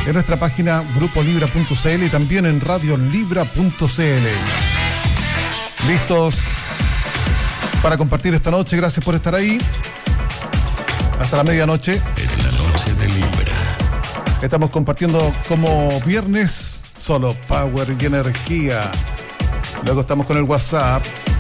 en nuestra página grupolibra.cl y también en radiolibra.cl. Listos para compartir esta noche. Gracias por estar ahí. Hasta la medianoche. Es la noche de Libra. Estamos compartiendo como viernes solo power y energía. Luego estamos con el WhatsApp